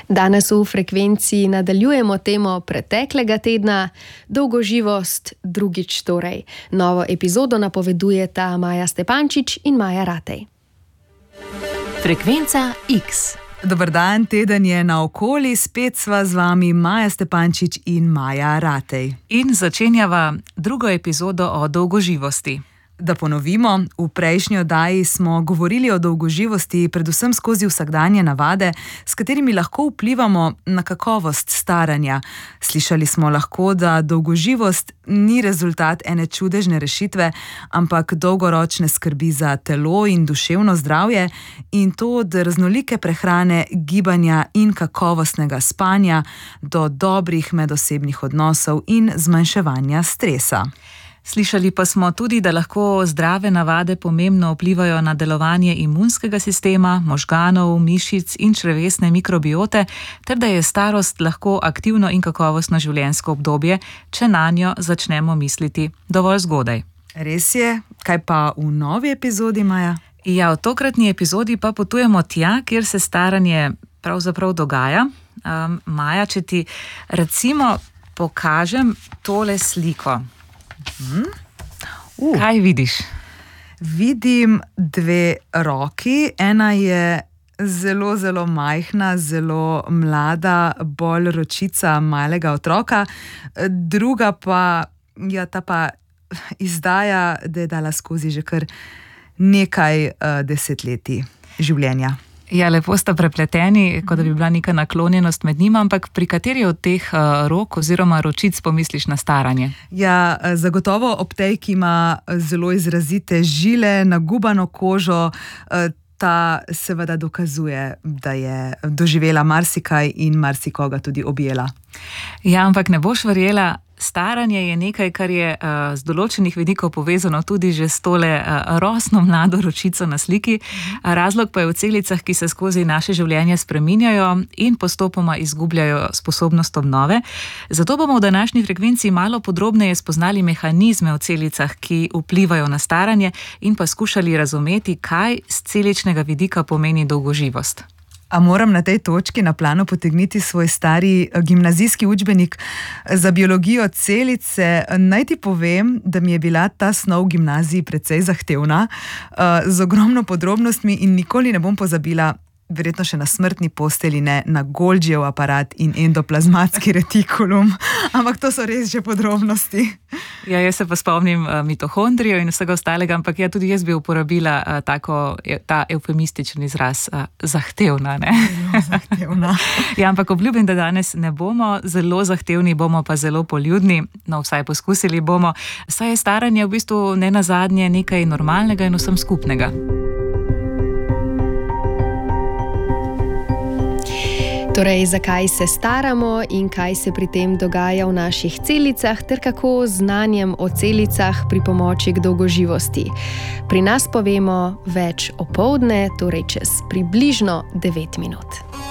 Danes v Frekvenci nadaljujemo temo preteklega tedna, dolgoživost drugič torej. Novo epizodo napovedujeta Maja Stepančič in Maja Ratej. Frekvenca X. Dober dan, teden je naokoli, spet sva z vami Maja Stepančič in Maja Ratej. In začenjava drugo epizodo o dolgoživosti. Da ponovimo, v prejšnji oddaji smo govorili o dolgoživosti predvsem skozi vsakdanje navade, s katerimi lahko vplivamo na kakovost staranja. Slišali smo lahko, da dolgoživost ni rezultat ene čudežne rešitve, ampak dolgoročne skrbi za telo in duševno zdravje, in to od raznolike prehrane, gibanja in kakovostnega spanja do dobrih medosebnih odnosov in zmanjševanja stresa. Slišali pa smo tudi, da lahko zdrave navade pomembno vplivajo na delovanje imunskega sistema, možganov, mišic in črevesne mikrobiote, ter da je starost lahko aktivno in kakovostno življenjsko obdobje, če nanjo začnemo misliti dovolj zgodaj. Res je, kaj pa v novi epizodi, Maja? Ja, v tokratni epizodi pa potujemo tja, kjer se staranje pravzaprav dogaja. Maja, če ti recimo pokažem tole sliko. Kaj vidiš? Vidim dve roki. Ena je zelo, zelo majhna, zelo mlada, bolj ročica malega otroka. Druga pa, ja, ta pa izdaja, da je dala skozi že kar nekaj desetletij življenja. Ja, lepo sta prepleteni, kot da bi bila neka naklonjenost med njima, ampak pri kateri od teh rok oziroma ročic pomisliš na staranje? Ja, zagotovo ob tej, ki ima zelo izrazite žile, nagubano kožo, ta seveda dokazuje, da je doživela marsikaj in marsikoga tudi objela. Ja, ampak ne boš verjela, staranje je nekaj, kar je z določenih vidikov povezano tudi že s tole rosno mlado ročico na sliki. Razlog pa je v celicah, ki se skozi naše življenje spreminjajo in postopoma izgubljajo sposobnost obnove. Zato bomo v današnji frekvenci malo podrobneje spoznali mehanizme v celicah, ki vplivajo na staranje, in pa skušali razumeti, kaj z celičnega vidika pomeni dolgoživost. A moram na tej točki na plano potegniti svoj stari gimnazijski učbenik za biologijo celice. Naj ti povem, da mi je bila ta snov v gimnaziji precej zahtevna, z ogromno podrobnostmi, in nikoli ne bom pozabila, verjetno še na smrtni postelji ne, na Golgijev aparat in endoplazmatski retikulum. Ampak to so res že podrobnosti. Ja, jaz se pa spomnim mitohondrijo in vsega ostalega, ampak ja, tudi jaz bi uporabila ta eufemističen izraz zahtevna. Ne? Zahtevna. Ja, ampak obljubim, da danes ne bomo zelo zahtevni, bomo pa zelo poljudni. No, vsaj poskusili bomo. Saj je staranje v bistvu nenazadnje nekaj normalnega in vsem skupnega. Torej, zakaj se staramo in kaj se pri tem dogaja v naših celicah, ter kako z znanjem o celicah pripomoči k dolgoživosti. Pri nas povemo več opoldne, torej čez približno 9 minut.